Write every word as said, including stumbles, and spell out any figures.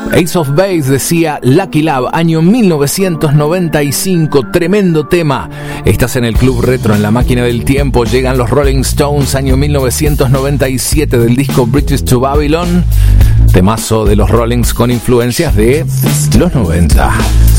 Ace of Base decía Lucky Love, año mil novecientos noventa y cinco, tremendo tema. Estás en el Club Retro, en la máquina del tiempo. Llegan los Rolling Stones, año mil novecientos noventa y siete, del disco British to Babylon. Temazo de los Rollings con influencias de los noventa.